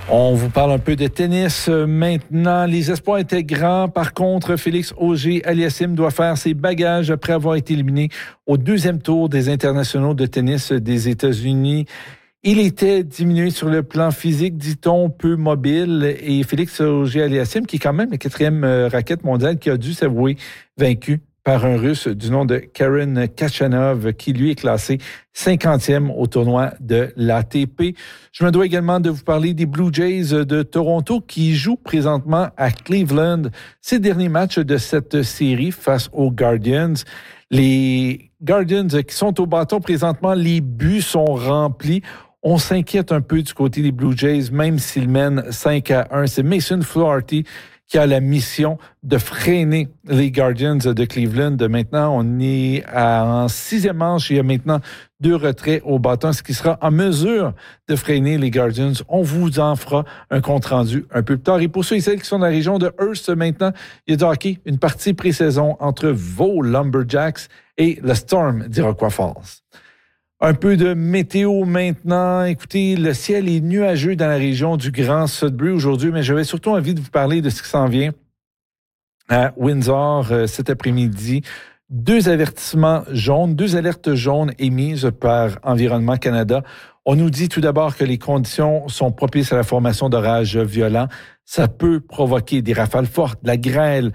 On vous parle un peu de tennis maintenant. Les espoirs étaient grands. Par contre, Félix Auger-Aliassime doit faire ses bagages après avoir été éliminé au deuxième tour des internationaux de tennis des États-Unis. Il était diminué sur le plan physique, dit-on, peu mobile. Et Félix Auger-Aliassime, qui est quand même la quatrième raquette mondiale, qui a dû s'avouer vaincu par un Russe du nom de Karen Khachanov, qui lui est classé 50e au tournoi de l'ATP. Je me dois également de vous parler des Blue Jays de Toronto qui jouent présentement à Cleveland. Ces derniers matchs de cette série face aux Guardians. Les Guardians qui sont au bâton présentement, les buts sont remplis. On s'inquiète un peu du côté des Blue Jays, même s'ils mènent 5-1. C'est Mason Flaherty qui a la mission de freiner les Guardians de Cleveland. Maintenant, on est en sixième manche. Il y a maintenant 2 retraits au bâton, ce qui sera en mesure de freiner les Guardians. On vous en fera un compte-rendu un peu plus tard. Et pour ceux et celles qui sont dans la région de Hearst maintenant, il y a du hockey, une partie pré-saison entre vos Lumberjacks et le Storm d'Iroquois Falls. Un peu de météo maintenant. Écoutez, le ciel est nuageux dans la région du Grand Sudbury aujourd'hui, mais j'avais surtout envie de vous parler de ce qui s'en vient à Windsor cet après-midi. 2 avertissements jaunes, 2 alertes jaunes émises par Environnement Canada. On nous dit tout d'abord que les conditions sont propices à la formation d'orages violents. Ça peut provoquer des rafales fortes, de la grêle,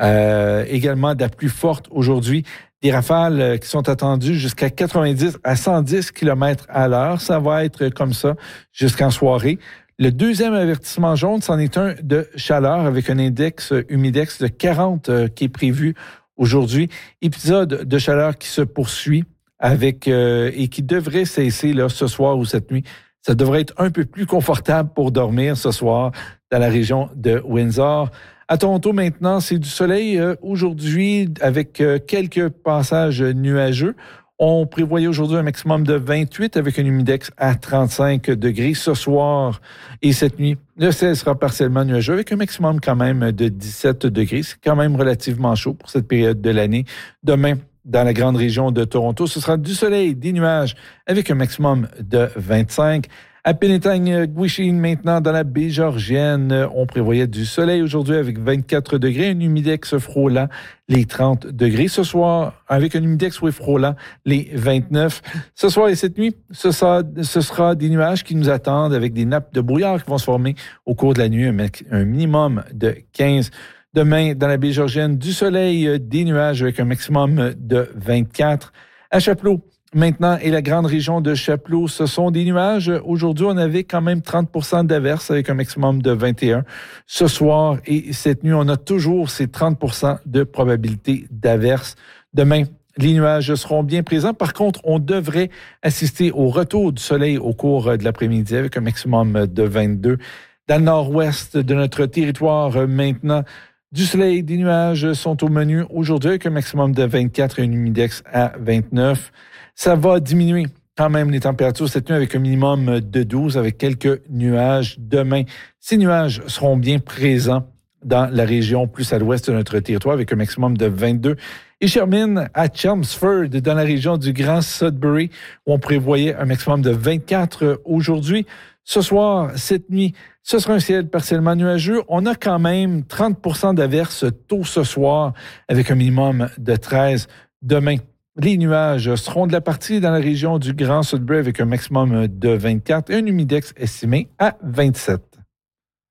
également de la pluie forte aujourd'hui. Des rafales qui sont attendues jusqu'à 90 à 110 km à l'heure. Ça va être comme ça jusqu'en soirée. Le deuxième avertissement jaune, c'en est un de chaleur avec un index humidex de 40 qui est prévu aujourd'hui. Épisode de chaleur qui se poursuit avec et qui devrait cesser là, ce soir ou cette nuit. Ça devrait être un peu plus confortable pour dormir ce soir dans la région de Windsor. À Toronto, maintenant, c'est du soleil aujourd'hui avec quelques passages nuageux. On prévoyait aujourd'hui un maximum de 28 avec un humidex à 35 degrés. Ce soir et cette nuit, le ciel sera partiellement nuageux avec un maximum quand même de 17 degrés. C'est quand même relativement chaud pour cette période de l'année. Demain, dans la grande région de Toronto, ce sera du soleil, des nuages avec un maximum de 25. À Penetanguishene, maintenant, dans la baie Georgienne, on prévoyait du soleil aujourd'hui avec 24 degrés, un humidex frôlant les 30 degrés. Ce soir, avec un humidex frôlant les 29. Ce soir et cette nuit, ce sera des nuages qui nous attendent avec des nappes de brouillard qui vont se former au cours de la nuit, un minimum de 15. Demain, dans la baie Georgienne, du soleil, des nuages avec un maximum de 24. À Chapleau, maintenant, et la grande région de Chapleau, ce sont des nuages. Aujourd'hui, on avait quand même 30% d'averses avec un maximum de 21. Ce soir et cette nuit, on a toujours ces 30% de probabilité d'averses. Demain, les nuages seront bien présents. Par contre, on devrait assister au retour du soleil au cours de l'après-midi avec un maximum de 22. Dans le nord-ouest de notre territoire, maintenant, du soleil, des nuages sont au menu aujourd'hui avec un maximum de 24 et un humidex à 29. Ça va diminuer quand même les températures cette nuit avec un minimum de 12 avec quelques nuages demain. Ces nuages seront bien présents dans la région plus à l'ouest de notre territoire avec un maximum de 22. Et je termine à Chelmsford, dans la région du Grand Sudbury, où on prévoyait un maximum de 24 aujourd'hui. Ce soir, cette nuit, ce sera un ciel partiellement nuageux. On a quand même 30% d'averses tôt ce soir avec un minimum de 13 demain. Les nuages seront de la partie dans la région du Grand Sudbury avec un maximum de 24 et un humidex estimé à 27.